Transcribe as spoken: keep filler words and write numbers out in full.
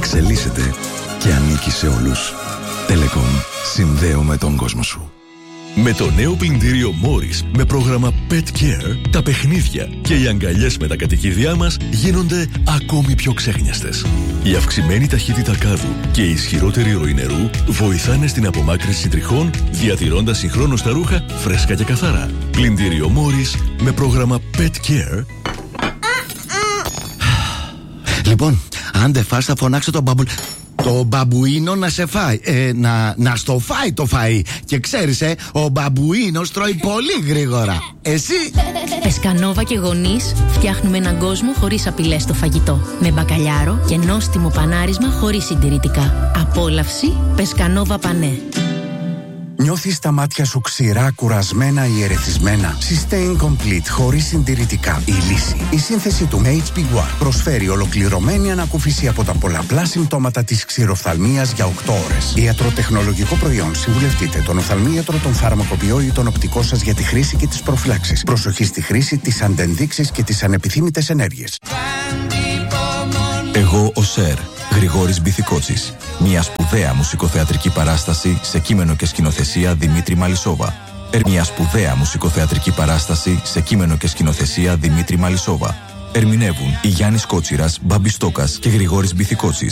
εξελίσσεται και ανήκει σε όλους. Telecom. Συνδέομαι τον κόσμο σου. Με το νέο πλυντήριο Morris με πρόγραμμα Pet Care, τα παιχνίδια και οι αγκαλιές με τα κατοικίδια μας γίνονται ακόμη πιο ξέχνιαστες. Η αυξημένη ταχύτητα κάδου και η ισχυρότερη ροή νερού βοηθάνε στην απομάκρυνση τριχών, διατηρώντας συγχρόνως τα ρούχα φρέσκα και καθαρά. Πλυντήριο Morris με πρόγραμμα Pet Care. Λοιπόν, αν δεν φας θα φωνάξω τον μπαμπου... Το μπαμπουίνο να σε φάει. Ε, να, να στο φάει το φαΐ. Και ξέρεις, ε, ο μπαμπουίνος τρώει πολύ γρήγορα. Εσύ? Πεσκανόβα και γονείς φτιάχνουμε έναν κόσμο χωρίς απειλές στο φαγητό. Με μπακαλιάρο και νόστιμο πανάρισμα χωρίς συντηρητικά. Απόλαυση Πεσκανόβα Πανέ. Νιώθεις τα μάτια σου ξηρά, κουρασμένα ή ερεθισμένα? Sustain Complete, χωρίς συντηρητικά. Η λύση. Η σύνθεση του έιτς πι γουάρ προσφέρει ολοκληρωμένη ανακούφιση από τα πολλαπλά συμπτώματα της ξηροφθαλμίας για οκτώ ώρες. Ιατροτεχνολογικό προϊόν. Συμβουλευτείτε τον οφθαλμίατρο, τον φαρμακοποιό ή τον οπτικό σας για τη χρήση και τις προφυλάξεις. Προσοχή στη χρήση, τις αντενδείξεις και τις ανεπιθύμητες ενέργειες. Εγώ ο Σερ, Γρηγόρης Μπιθικότσης. Μια σπουδαία μουσικοθεατρική παράσταση σε κείμενο και σκηνοθεσία Δημήτρη Μαλισσόβα. Μια σπουδαία μουσικοθεατρική παράσταση σε κείμενο και σκηνοθεσία Δημήτρη Μαλισσόβα. Ερμηνεύουν η Γιάννης Κότσιρας, Μπάμπης Στόκας και Γρηγόρης Μπιθικότσης.